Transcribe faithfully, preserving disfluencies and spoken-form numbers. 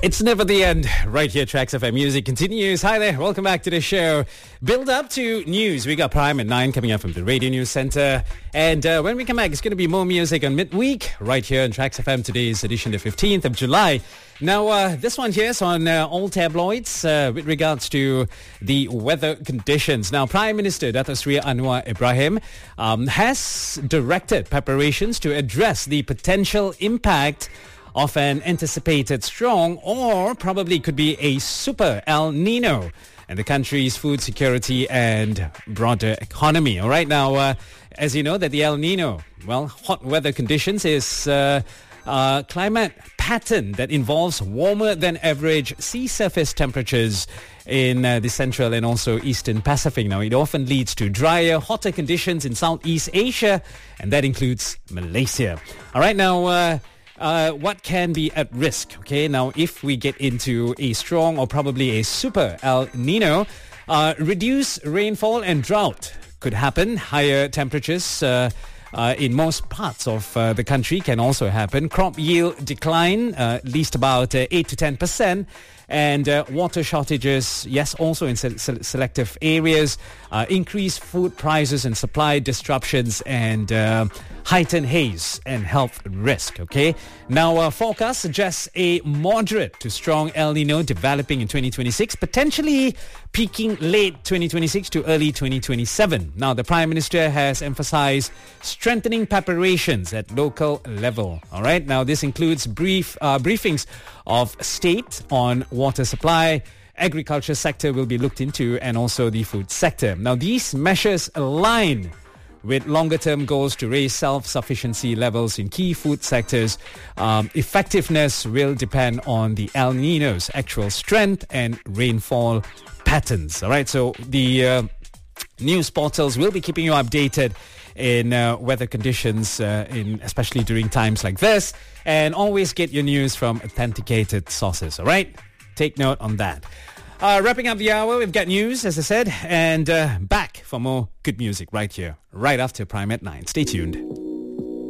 It's never the end. Right here, Tracks F M Music continues. Hi there. Welcome back to the show. Build up to news. We got Prime at nine coming up from the Radio News Centre. And uh, when we come back, it's going to be more music on midweek right here on Tracks F M. Today's edition, the fifteenth of July. Now, uh, this one here is on uh, all tabloids uh, with regards to the weather conditions. Now, Prime Minister Dato Sri Anwar Ibrahim um, has directed preparations to address the potential impact of an anticipated strong or probably could be a super El Nino and the country's food security and broader economy. All right, now, uh, as you know, that the El Nino, well, hot weather conditions is uh, uh, climate pattern that involves warmer than average sea surface temperatures in uh, the central and also eastern Pacific. Now, it often leads to drier, hotter conditions in Southeast Asia, and that includes Malaysia. All right, now, uh, Uh, what can be at risk? Okay, now if we get into a strong or probably a super El Nino, uh, reduced rainfall and drought could happen. Higher temperatures uh, uh, in most parts of uh, the country can also happen. Crop yield decline, uh, at least about uh, eight to ten percent. And uh, water shortages, yes, also in se- se- selective areas, uh, increased food prices and supply disruptions, and uh, heightened haze and health risk, okay? Now, uh, forecast suggests a moderate to strong El Nino developing in twenty twenty-six, potentially peaking late twenty twenty-six to early twenty twenty-seven. Now, the Prime Minister has emphasized strengthening preparations at local level, all right? Now, this includes brief uh, briefings of state on water supply, agriculture sector will be looked into, and also the food sector. Now, these measures align with longer-term goals to raise self-sufficiency levels in key food sectors. Um, effectiveness will depend on the El Nino's actual strength and rainfall patterns. All right, so the uh, news portals will be keeping you updated in uh, weather conditions, uh, in especially during times like this, and always get your news from authenticated sources. All right, take note on that. Uh, wrapping up the hour, we've got news, as I said, and uh, back for more good music right here, right after Prime at nine. Stay tuned.